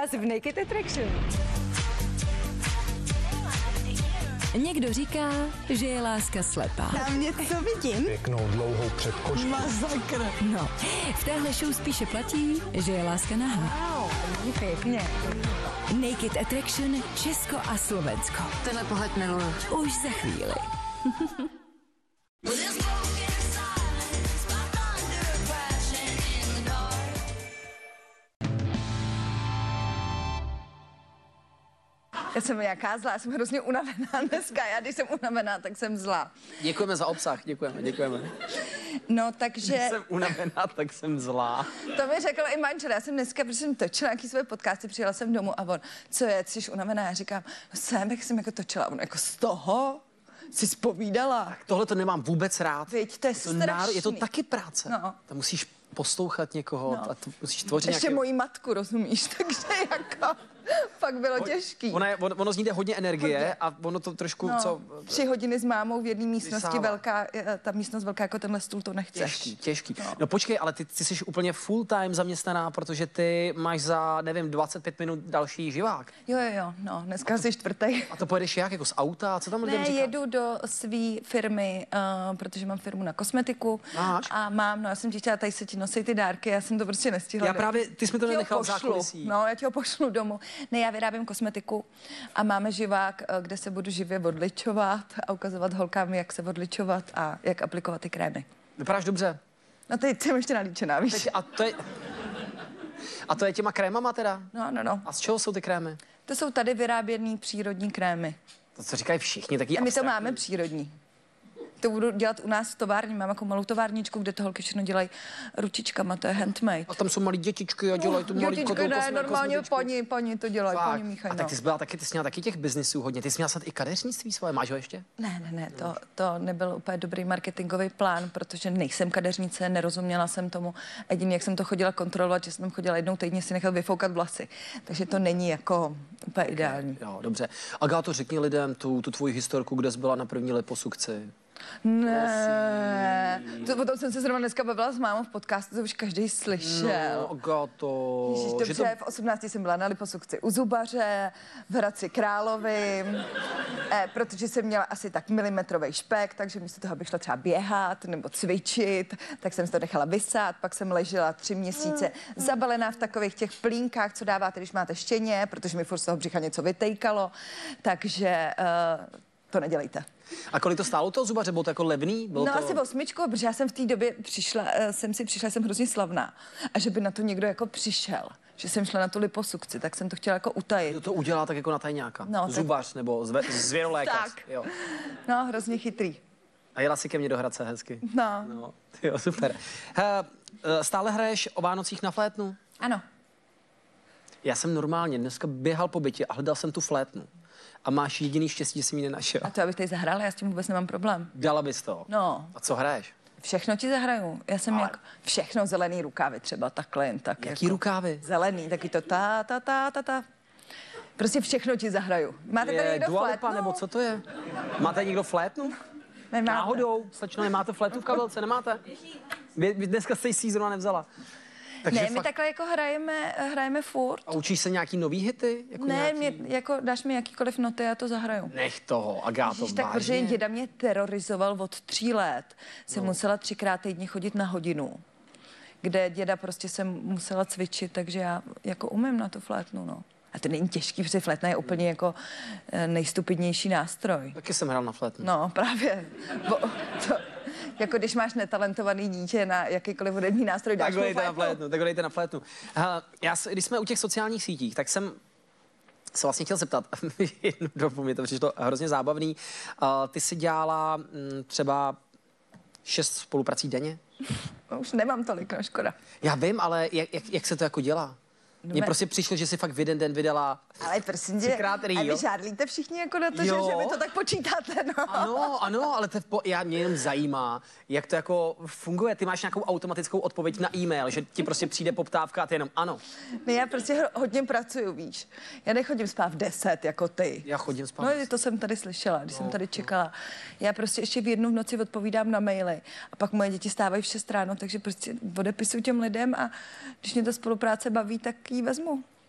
vás v Naked Attraction. Někdo říká, že je láska slepá. Tam něco vidím. Pěknou dlouhou předkošku. Masakr. No, v téhle show spíše platí, že je láska nahá. Wow, pěkně. Naked Attraction Česko a Slovensko. Tenhle pohled miluju. Už za chvíli. Já jsem nějaká zlá, já jsem hrozně unavená dneska. Já když jsem unavená, tak jsem zlá. Děkujeme za obsah, děkujeme. No, takže... Když jsem unavená, tak jsem zlá. To mi řekl i manžel. Já jsem dneska, protože jsem točila nějaký své podcasty, přijela jsem domů a on, co je, jsi unavená? Já říkám, no jsem jako točila. On jako z toho jsi zpovídala. Tohle to nemám vůbec rád. Viď, to je strašný. Je to taky práce. No. Tam musíš poslouchat někoho No. a musíš tvořit Ještě nějaké... moji matku, rozumíš? Takže jako fakt bylo těžký. Ono z ní jde hodně energie Hodně. a ono to trošku, No, co... 3 hodiny s mámou v jedné místnosti Vysává. velká, ta místnost velká jako tenhle stůl, to nechceš. Těžký. No počkej, ale ty jsi úplně full time zaměstnaná, protože ty máš za, nevím, 25 minut další živák. Jo, no, dneska jsi čtvrtý. A to pojedeš jak, jako z auta? Co tam lidem Ne, říká? jedu do své firmy, protože mám firmu na kosmetiku. Máš? A mám, no já jsem ti chtěla, tady se ti nosí ty dárky, já jsem to prostě nestihla. Já právě, ty jsi mi to Ti ho nenechal v pošlu. zákulisí. No, já ti ho pošlu domů. Ne, já vyrábím kosmetiku a máme živák, kde se budu živě odličovat a ukazovat holkám, jak se odličovat a jak aplikovat ty krémy. Vypadáš dobře. No teď jsem ještě nalíčená, víš? Teď, a to je těma krémama teda? No. A z čeho jsou ty krémy? To jsou tady vyráběný přírodní krémy. To, co říkají všichni, taky A my to abstraktní. máme přírodní. To budu dělat u nás v továrně. Mám jako malou továrničku, kde to holky všechno dělají ručičkama, to je handmade. A tam jsou malí dětičky a dělají tu malý Dětičky, ne, normálně paní to dělají, paní míchají. A tak ty jsi byla taky, ty jsi měla taky těch biznisů hodně. Ty jsi měla snad i kadeřnictví svoje, máš ho ještě? Ne, to nebyl úplně dobrý marketingový plán, protože nejsem kadeřnice, nerozuměla jsem tomu. Jediný, jak jsem to chodila kontrolovat, že jsem tam chodila jednou týdně si nechat vyfoukat vlasy. Takže to není jako úplně ideální. Jo, dobře. Agáto, řekni lidem tu tvoji historku, kde jsi byla na první liposukci. Ne, o tom jsem se zrovna dneska bavila s mámou v podcastu, to už každý slyšel. No, Agáto. Ježiš, dobře, v 18 jsem byla na liposukci u zubaře, v Hradci Králové, protože jsem měla asi tak milimetrový špek, takže místo toho, abych šla třeba běhat nebo cvičit, tak jsem si to nechala vysát, pak jsem ležela 3 měsíce zabalená v takových těch plínkách, co dáváte, když máte štěně, protože mi furt z toho břicha něco vytejkalo, takže to nedělejte. A kolik to stálo toho zubaře? Bylo to jako levný? Bylo No to... asi 8, protože já jsem v té době přišla, jsem hrozně slavná. A že by na to někdo jako přišel, že jsem šla na tu liposukci, tak jsem to chtěla jako utajit. Kdo to udělá tak jako na tajňáka? No, tak- Zubař nebo zvěrolékař. Tak. Jo. No, hrozně chytrý. A jela si ke mně do Hradce hezky. No. Jo, super. Stále hraješ o Vánocích na flétnu? Ano. Já jsem normálně dneska běhal po bytě a hledal jsem tu flétnu. A máš jediný štěstí, že jsi mi nenašel. A to, abych tady zahrála, já s tím vůbec nemám problém. Dala bys to. No. A co hraješ? Všechno ti zahraju. Já jsem Ale- jako všechno, zelený rukávy třeba, takhle jen tak. Jaký jako rukávy? Zelený, taky to ta. Prostě všechno ti zahraju. Máte tady někdo Dua Lipa, flétnu? nebo co to je? Máte někdo flétnu? Nemáte. Náhodou, slečno, nemáte flétnu v kabelce, nemáte? Vy dneska jste si ji zrovna nevzala. Takže Ne, my fakt... takhle jako hrajeme furt. A učíš se nějaký nový hity? Jako Ne, nějaký... jako dáš mi jakýkoliv noty, já to zahraju. Nech toho, Agáto, Ježiš, tak protože vážně? děda mě terorizoval od 3 let. Jsem musela 3krát týdně chodit na hodinu, kde děda prostě jsem musela cvičit, takže já jako umím na tu flétnu, no. A to není těžký, protože flétna je úplně jako nejstupidnější nástroj. Taky jsem hrál na flétnu. No, právě. Jako když máš netalentovaný dítě na jakýkoliv hudební nástroj, dáš Tak mu ho dejte na flétnu. Když jsme u těch sociálních sítích, tak jsem se vlastně chtěl zeptat, jednu dobu mi to přišlo hrozně zábavný. Ty jsi dělala třeba 6 spoluprací denně? Už nemám tolik, no škoda. Já vím, ale jak se to jako dělá? Mně prostě přišlo, že si fakt v jeden den vydala Ale prosím tě, 3x reel. a vy žádlíte všichni jako na to, že Jo. vy to tak počítáte, no. Ano, ale mě jenom zajímá, jak to jako funguje. Ty máš nějakou automatickou odpověď na e-mail, že ti prostě přijde poptávka a ty jenom ano. Ne, já prostě hodně pracuju, víš. Já nechodím spát v 10 jako ty. Já chodím spát. No, to jsem tady slyšela, když jsem tady čekala. Já prostě ještě v 1 v noci odpovídám na maily a pak moje děti stávají v 6 ráno, takže prostě odepisuju těm lidem a když mě ta spolupráce baví, tak ji vezmu.